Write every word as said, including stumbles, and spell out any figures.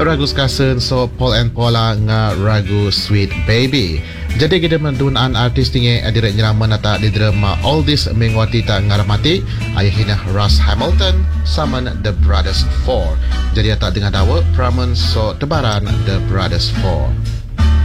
ragu sekasen so Paul and Paula nga ragu Sweet Baby. Jadi kita mendunaan artis tinggi direct nyerama nata di drama All This Mengwati Tak Ngaramati ayahina Russ Hamilton sama The Brothers Four. Jadi tak dengar dawa Pramen so tebaran The Brothers Four.